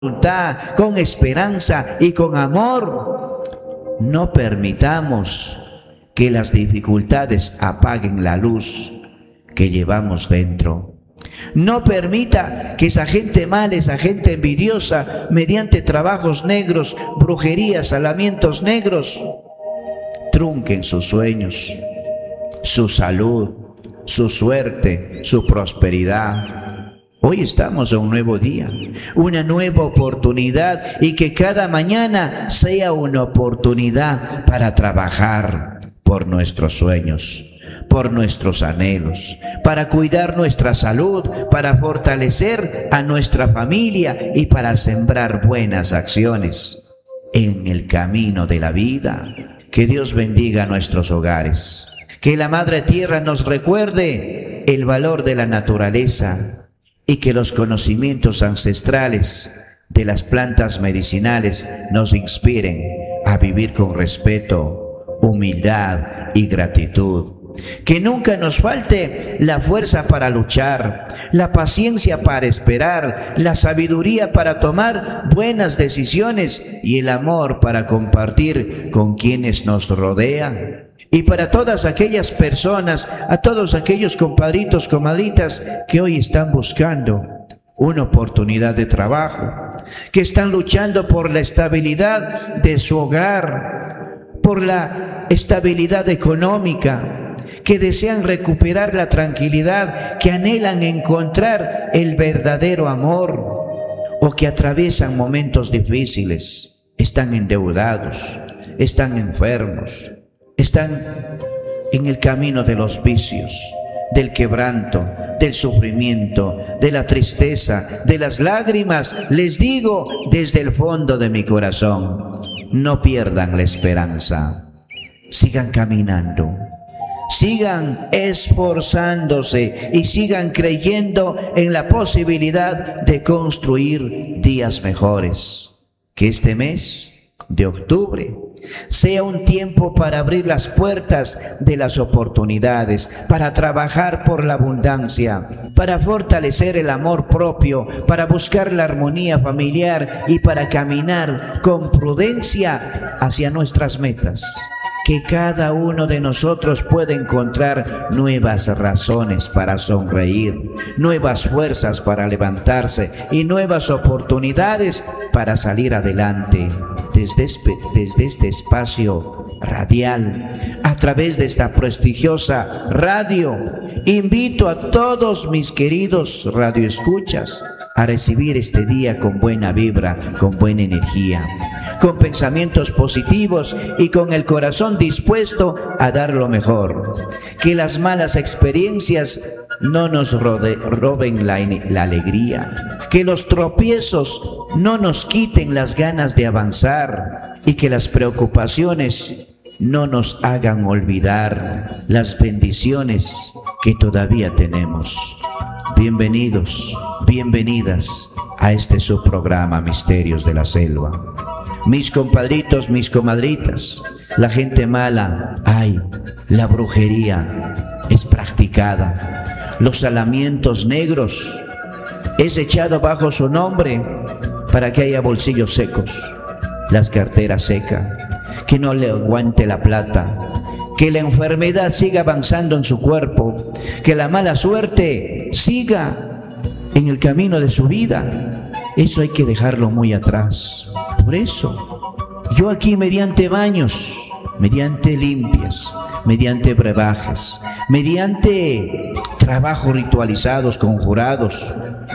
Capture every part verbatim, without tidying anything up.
voluntad, con esperanza y con amor. No permitamos que las dificultades apaguen la luz que llevamos dentro. No permita que esa gente mala, esa gente envidiosa, mediante trabajos negros, brujerías, salamientos negros, trunquen sus sueños, su salud, su suerte, su prosperidad. Hoy estamos en un nuevo día, una nueva oportunidad, y que cada mañana sea una oportunidad para trabajar por nuestros sueños, por nuestros anhelos, para cuidar nuestra salud, para fortalecer a nuestra familia y para sembrar buenas acciones en el camino de la vida. Que Dios bendiga nuestros hogares, que la Madre Tierra nos recuerde el valor de la naturaleza, y que los conocimientos ancestrales de las plantas medicinales nos inspiren a vivir con respeto, humildad y gratitud. Que nunca nos falte la fuerza para luchar, la paciencia para esperar, la sabiduría para tomar buenas decisiones y el amor para compartir con quienes nos rodean. Y para todas aquellas personas, a todos aquellos compadritos, comadritas que hoy están buscando una oportunidad de trabajo, que están luchando por la estabilidad de su hogar, por la estabilidad económica, que desean recuperar la tranquilidad, que anhelan encontrar el verdadero amor, o que atraviesan momentos difíciles, están endeudados, están enfermos, están en el camino de los vicios, del quebranto, del sufrimiento, de la tristeza, de las lágrimas. Les digo desde el fondo de mi corazón, no pierdan la esperanza, sigan caminando, sigan esforzándose y sigan creyendo en la posibilidad de construir días mejores. Que este mes de octubre sea un tiempo para abrir las puertas de las oportunidades, para trabajar por la abundancia, para fortalecer el amor propio, para buscar la armonía familiar y para caminar con prudencia hacia nuestras metas. Que cada uno de nosotros pueda encontrar nuevas razones para sonreír, nuevas fuerzas para levantarse y nuevas oportunidades para salir adelante. Desde este, desde este espacio radial, a través de esta prestigiosa radio, invito a todos mis queridos radioescuchas a recibir este día con buena vibra, con buena energía, con pensamientos positivos y con el corazón dispuesto a dar lo mejor. Que las malas experiencias no nos rode, roben la, la alegría, que los tropiezos no nos quiten las ganas de avanzar y que las preocupaciones no nos hagan olvidar las bendiciones que todavía tenemos. Bienvenidos, bienvenidas a este subprograma Misterios de la Selva. Mis compadritos, mis comadritas, la gente mala, ay, la brujería es practicada, los salamientos negros es echado bajo su nombre para que haya bolsillos secos, las carteras secas, que no le aguante la plata, que la enfermedad siga avanzando en su cuerpo, que la mala suerte siga en el camino de su vida. Eso hay que dejarlo muy atrás. Por eso, yo aquí mediante baños, mediante limpias, mediante brebajes, mediante trabajos ritualizados, conjurados,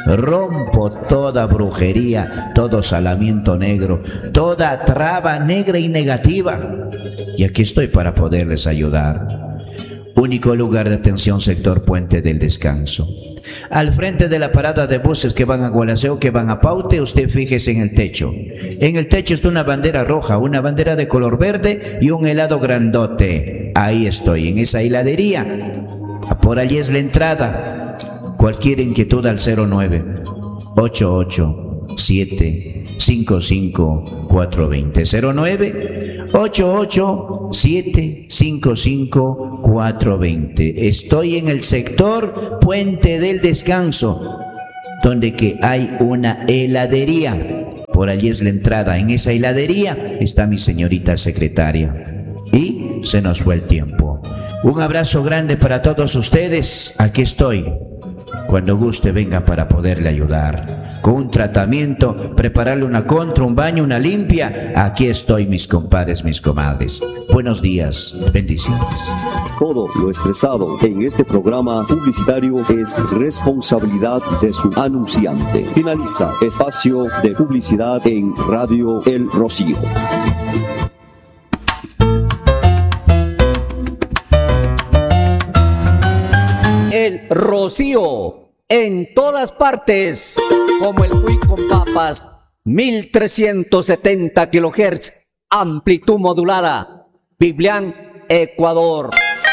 rompo toda brujería, todo salamiento negro, toda traba negra y negativa. Y aquí estoy para poderles ayudar. Único lugar de atención, sector Puente del Descanso. Al frente de la parada de buses que van a Gualaceo, que van a Paute, usted fíjese en el techo. En el techo está una bandera roja, una bandera de color verde y un helado grandote. Ahí estoy, en esa heladería. Por allí es la entrada. Cualquier inquietud al cero nueve ocho ocho siete cinco cinco cuatro dos cero. cero nueve ocho ocho siete cinco cinco cuatro dos cero. Estoy en el sector Puente del Descanso, donde que hay una heladería. por allí es la entrada. En esa heladería está mi señorita secretaria. Y se nos fue el tiempo. Un abrazo grande para todos ustedes. Aquí estoy. Cuando guste, venga para poderle ayudar. Con un tratamiento, prepararle una contra, un baño, una limpia. Aquí estoy, mis compadres, mis comadres. Buenos días, bendiciones. Todo lo expresado en este programa publicitario es responsabilidad de su anunciante. Finaliza espacio de publicidad en Radio El Rocío. El Rocío, en todas partes, como el Cuy con papas, mil trescientos setenta kilohertz, amplitud modulada, Biblián, Ecuador.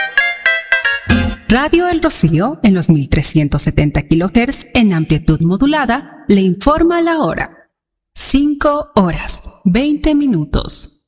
Radio El Rocío, en los mil trescientos setenta kilohertz, en amplitud modulada, le informa la hora. cinco horas, veinte minutos.